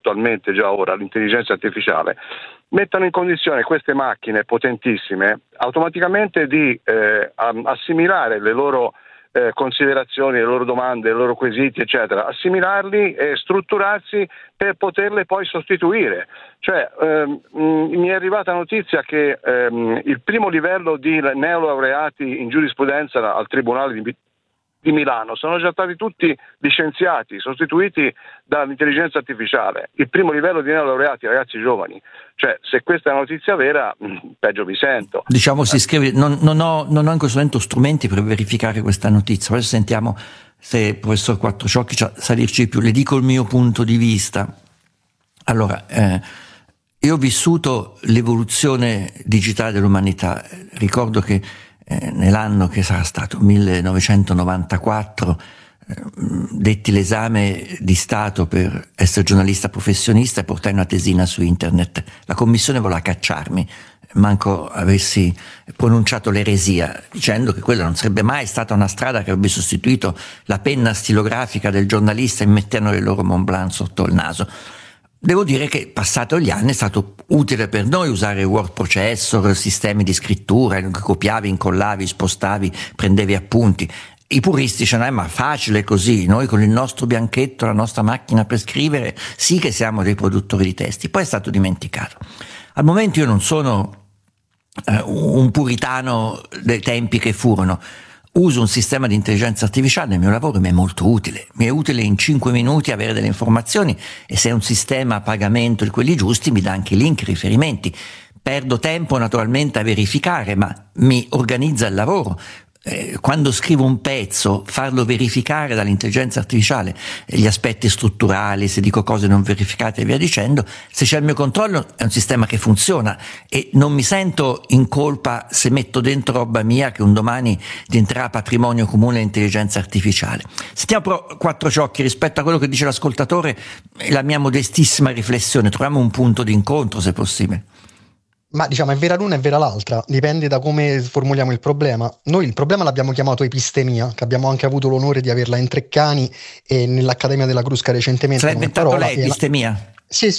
attualmente già ora l'intelligenza artificiale, mettano in condizione queste macchine potentissime automaticamente di assimilare le loro considerazioni, le loro domande, i loro quesiti, eccetera, assimilarli e strutturarsi per poterle poi sostituire. Cioè, mi è arrivata notizia che il primo livello di neolaureati in giurisprudenza al Tribunale di Milano sono già stati tutti licenziati, sostituiti dall'intelligenza artificiale. Il primo livello di neolaureati, ragazzi giovani. Cioè, se questa è una notizia vera, peggio mi sento. Diciamo, si scrive, non ho in questo momento strumenti per verificare questa notizia. Adesso sentiamo se il professor Quattrociocchi sa dirci di più. Le dico il mio punto di vista. Allora, io ho vissuto l'evoluzione digitale dell'umanità. Ricordo che nell'anno che sarà stato 1994 detti l'esame di Stato per essere giornalista professionista e portai una tesina su internet. La commissione voleva cacciarmi, manco avessi pronunciato l'eresia, dicendo che quella non sarebbe mai stata una strada che avrebbe sostituito la penna stilografica del giornalista e mettendo il loro Mont Blanc sotto il naso. Devo dire che passato gli anni è stato utile per noi usare word processor, sistemi di scrittura, copiavi, incollavi, spostavi, prendevi appunti. I puristi dicono, ma facile così, noi con il nostro bianchetto, la nostra macchina per scrivere, sì che siamo dei produttori di testi. Poi è stato dimenticato. Al momento io non sono un puritano dei tempi che furono. Uso un sistema di intelligenza artificiale nel mio lavoro e mi è molto utile. Mi è utile in 5 minuti avere delle informazioni, e se è un sistema a pagamento di quelli giusti mi dà anche link, riferimenti. Perdo tempo naturalmente a verificare, ma mi organizza il lavoro. Quando scrivo un pezzo, farlo verificare dall'intelligenza artificiale, gli aspetti strutturali, se dico cose non verificate e via dicendo, se c'è il mio controllo è un sistema che funziona e non mi sento in colpa se metto dentro roba mia che un domani diventerà patrimonio comune dell'intelligenza artificiale. Sentiamo però Quattrociocchi rispetto a quello che dice l'ascoltatore, la mia modestissima riflessione, troviamo un punto di incontro se possibile. Ma diciamo è vera l'una e vera l'altra, dipende da come formuliamo il problema. Noi il problema l'abbiamo chiamato epistemia, che abbiamo anche avuto l'onore di averla in Treccani e nell'Accademia della Crusca recentemente. Se l'ha inventato lei, epistemia? Sì,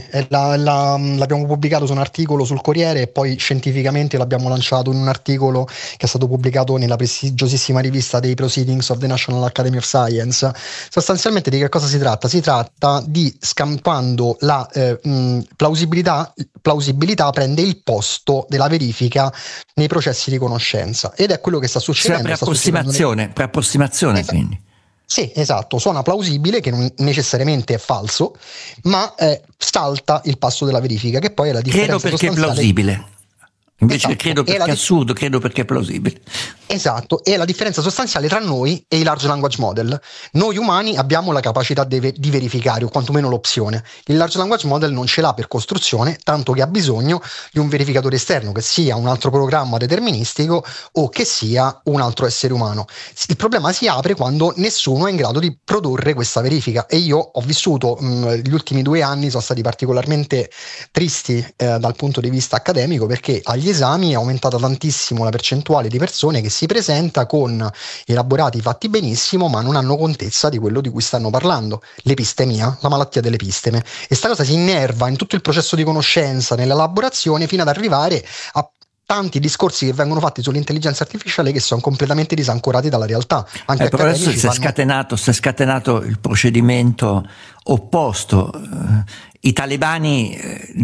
l'abbiamo pubblicato su un articolo sul Corriere e poi scientificamente l'abbiamo lanciato in un articolo che è stato pubblicato nella prestigiosissima rivista dei Proceedings of the National Academy of Science. Sostanzialmente di che cosa si tratta? Si tratta di quando la plausibilità prende il posto della verifica nei processi di conoscenza, ed è quello che sta succedendo. Per approssimazione quindi. Sì, esatto, suona plausibile, che non necessariamente è falso, ma salta il passo della verifica, che poi è la differenza. Credo perché è plausibile. Invece esatto, credo perché è assurdo, credo perché è plausibile. Esatto, è la differenza sostanziale tra noi e i large language model. Noi umani abbiamo la capacità di verificare, o quantomeno l'opzione. Il large language model non ce l'ha per costruzione, tanto che ha bisogno di un verificatore esterno, che sia un altro programma deterministico o che sia un altro essere umano. Il problema si apre quando nessuno è in grado di produrre questa verifica, e io ho vissuto gli ultimi 2 anni sono stati particolarmente tristi dal punto di vista accademico, perché agli esami è aumentata tantissimo la percentuale di persone che si presenta con elaborati fatti benissimo ma non hanno contezza di quello di cui stanno parlando, l'epistemia, la malattia dell'episteme, e sta cosa si innerva in tutto il processo di conoscenza, nell'elaborazione, fino ad arrivare a tanti discorsi che vengono fatti sull'intelligenza artificiale che sono completamente disancorati dalla realtà. Anche però adesso si è scatenato il procedimento opposto. I talebani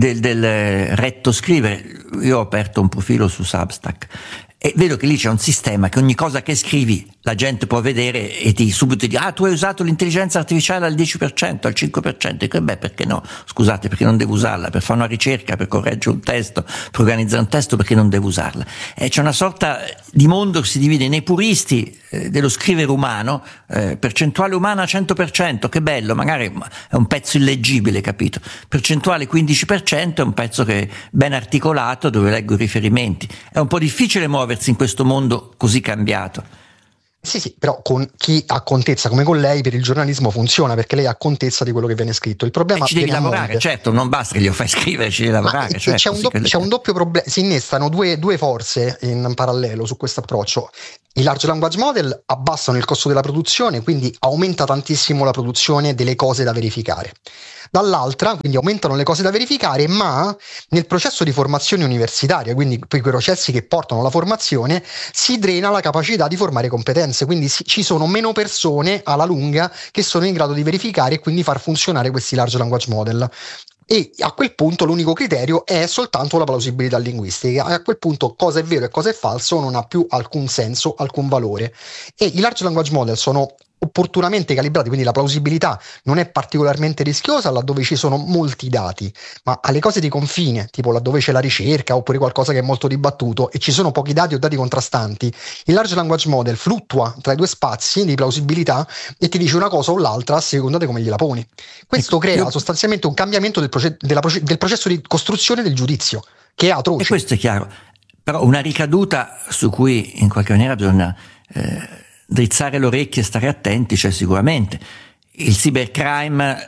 del retto scrivere, io ho aperto un profilo su Substack e vedo che lì c'è un sistema che ogni cosa che scrivi la gente può vedere e subito dice tu hai usato l'intelligenza artificiale al 10%, al 5%, dico beh perché no, scusate, perché non devo usarla per fare una ricerca, per correggere un testo, per organizzare un testo, perché non devo usarla. C'è una sorta di mondo che si divide nei puristi dello scrivere umano, percentuale umana 100%, che bello, magari è un pezzo illeggibile, capito, percentuale 15% è un pezzo che è ben articolato, dove leggo i riferimenti. È un po' difficile muoversi in questo mondo così cambiato. Sì, però con chi ha contezza come con lei per il giornalismo funziona, perché lei ha contezza di quello che viene scritto. Il problema ci devi lavorare, certo, non basta che glielo fai scrivere, ci devi lavorare. C'è un doppio problema, si innestano due forze in parallelo su questo approccio. I large language model abbassano il costo della produzione, quindi aumenta tantissimo la produzione delle cose da verificare. Dall'altra, quindi aumentano le cose da verificare, ma nel processo di formazione universitaria, quindi quei processi che portano alla formazione, si drena la capacità di formare competenze, quindi ci sono meno persone alla lunga che sono in grado di verificare e quindi far funzionare questi large language model. E a quel punto l'unico criterio è soltanto la plausibilità linguistica. A quel punto cosa è vero e cosa è falso non ha più alcun senso, alcun valore. E i large language model sono opportunamente calibrati, quindi la plausibilità non è particolarmente rischiosa laddove ci sono molti dati, ma alle cose di confine, tipo laddove c'è la ricerca oppure qualcosa che è molto dibattuto e ci sono pochi dati o dati contrastanti, il large language model fluttua tra i due spazi di plausibilità e ti dice una cosa o l'altra a seconda di come gliela poni. Questo crea sostanzialmente un cambiamento del processo di costruzione del giudizio, che è atroce. E questo è chiaro, però una ricaduta su cui in qualche maniera bisogna drizzare le orecchie e stare attenti c'è sicuramente. Il cybercrime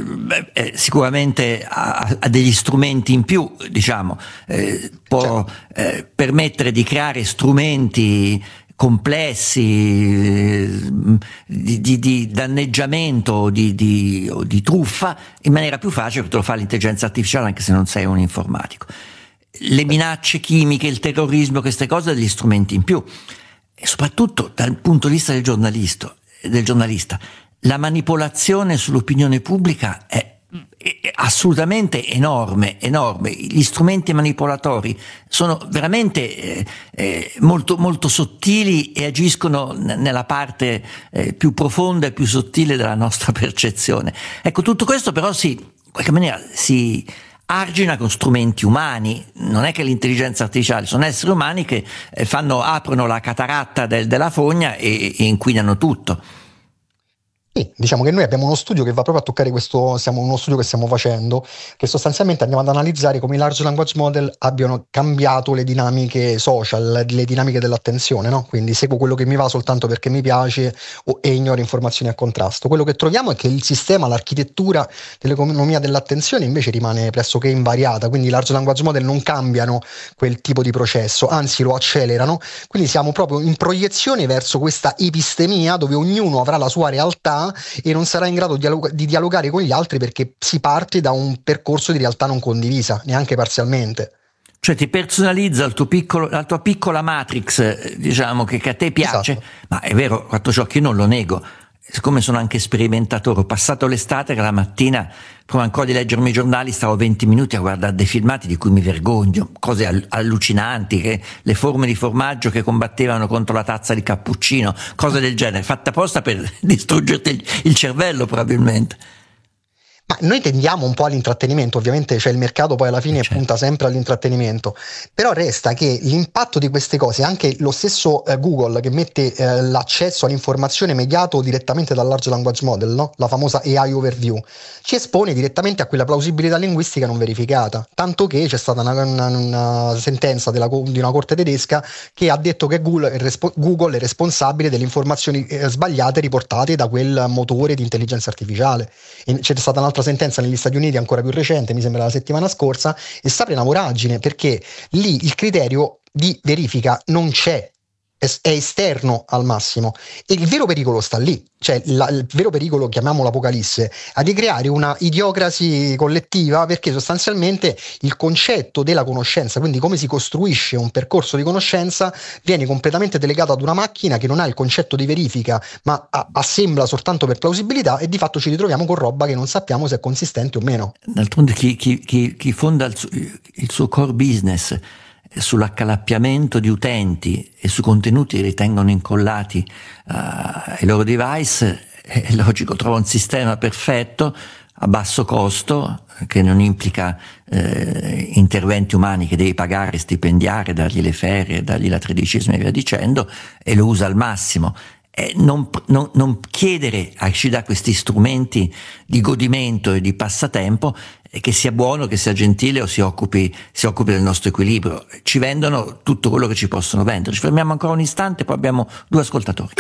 sicuramente ha degli strumenti in più, diciamo, può permettere di creare strumenti complessi di danneggiamento o di truffa in maniera più facile, perché lo fa l'intelligenza artificiale anche se non sei un informatico. Le minacce chimiche, il terrorismo, queste cose, degli strumenti in più. E soprattutto dal punto di vista del giornalista, la manipolazione sull'opinione pubblica è assolutamente enorme. Gli strumenti manipolatori sono veramente molto, molto sottili e agiscono nella parte più profonda e più sottile della nostra percezione. Ecco, tutto questo però in qualche maniera si argina con strumenti umani. Non è che l'intelligenza artificiale, sono esseri umani che aprono la cataratta della fogna e inquinano tutto. Sì, diciamo che noi abbiamo uno studio che va proprio a toccare uno studio che stiamo facendo, che sostanzialmente andiamo ad analizzare come i large language model abbiano cambiato le dinamiche social, le dinamiche dell'attenzione, no? Quindi seguo quello che mi va soltanto perché mi piace e ignoro informazioni a contrasto. Quello che troviamo è che il sistema, l'architettura dell'economia dell'attenzione invece rimane pressoché invariata, quindi i large language model non cambiano quel tipo di processo, anzi lo accelerano, quindi siamo proprio in proiezione verso questa epistemia dove ognuno avrà la sua realtà e non sarà in grado di dialogare con gli altri perché si parte da un percorso di realtà non condivisa, neanche parzialmente. Cioè ti personalizza la tua piccola matrix, diciamo, che a te piace. Esatto. Ma è vero, Quattrociocchi, io non lo nego. Siccome sono anche sperimentatore, ho passato l'estate che la mattina, prima ancora di leggermi i giornali, stavo 20 minuti a guardare dei filmati di cui mi vergogno, cose allucinanti, che le forme di formaggio che combattevano contro la tazza di cappuccino, cose del genere, fatte apposta per distruggerti il cervello probabilmente. Ma noi tendiamo un po' all'intrattenimento, ovviamente, cioè il mercato poi alla fine punta sempre all'intrattenimento, però resta che l'impatto di queste cose, anche lo stesso Google che mette l'accesso all'informazione mediato direttamente dal large language model, no? La famosa AI overview, ci espone direttamente a quella plausibilità linguistica non verificata, tanto che c'è stata una sentenza di una corte tedesca che ha detto che Google è responsabile delle informazioni sbagliate riportate da quel motore di intelligenza artificiale. E c'è stata un'altra sentenza negli Stati Uniti ancora più recente, mi sembra la settimana scorsa, e sta una voragine perché lì il criterio di verifica non c'è, è esterno al massimo, e il vero pericolo sta lì, cioè il vero pericolo, chiamiamolo apocalisse, è di creare una idiocrasi collettiva, perché sostanzialmente il concetto della conoscenza, quindi come si costruisce un percorso di conoscenza, viene completamente delegato ad una macchina che non ha il concetto di verifica ma assembla soltanto per plausibilità, e di fatto ci ritroviamo con roba che non sappiamo se è consistente o meno. D'altronde chi fonda il suo core business sull'accalappiamento di utenti e su contenuti che ritengono incollati ai loro device, è logico, trova un sistema perfetto a basso costo che non implica interventi umani che devi pagare, stipendiare, dargli le ferie, dargli la tredicesima e via dicendo, e lo usa al massimo. Non chiedere a chi dà questi strumenti di godimento e di passatempo che sia buono, che sia gentile o si occupi del nostro equilibrio. Ci vendono tutto quello che ci possono vendere. Ci fermiamo ancora un istante, poi abbiamo 2 ascoltatori.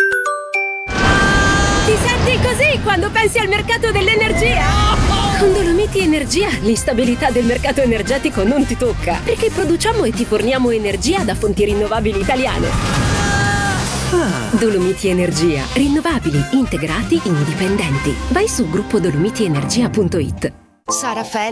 Ti senti così quando pensi al mercato dell'energia? Con Dolomiti Energia l'instabilità del mercato energetico non ti tocca, perché produciamo e ti forniamo energia da fonti rinnovabili italiane. Dolomiti Energia. Rinnovabili, integrati, indipendenti. Vai su gruppo dolomitienergia.it. Sara